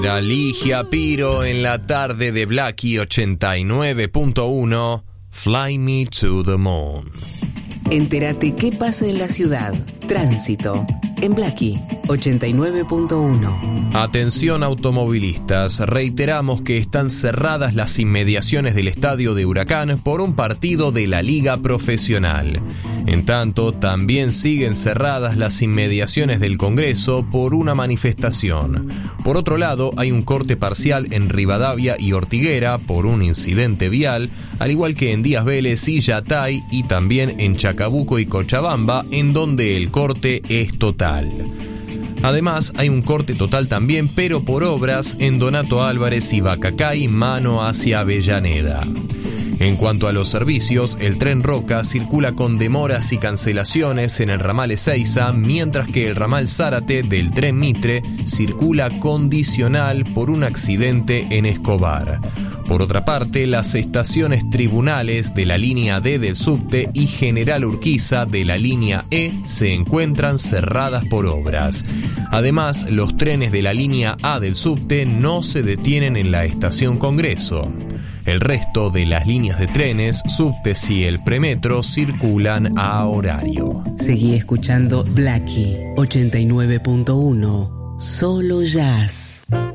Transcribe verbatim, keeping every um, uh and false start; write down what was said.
La Ligia Piro en la tarde de Blackie ochenta y nueve punto uno, Fly Me to the Moon. Entérate qué pasa en la ciudad. Tránsito en Blackie ochenta y nueve punto uno. Atención automovilistas, reiteramos que están cerradas las inmediaciones del estadio de Huracán por un partido de la Liga Profesional. En tanto, también siguen cerradas las inmediaciones del Congreso por una manifestación. Por otro lado, hay un corte parcial en Rivadavia y Ortiguera por un incidente vial, al igual que en Díaz Vélez y Yatay, y también en Chacabuco y Cochabamba, en donde el corte es total. Además, hay un corte total también, pero por obras, en Donato Álvarez y Bacacay, mano hacia Avellaneda. En cuanto a los servicios, el tren Roca circula con demoras y cancelaciones en el ramal Ezeiza, mientras que el ramal Zárate del tren Mitre circula condicional por un accidente en Escobar. Por otra parte, las estaciones Tribunales de la línea D del subte y General Urquiza de la línea E se encuentran cerradas por obras. Además, los trenes de la línea A del subte no se detienen en la estación Congreso. El resto de las líneas de trenes, subtes y el premetro circulan a horario. Seguí escuchando Blackie ochenta y nueve punto uno, solo jazz.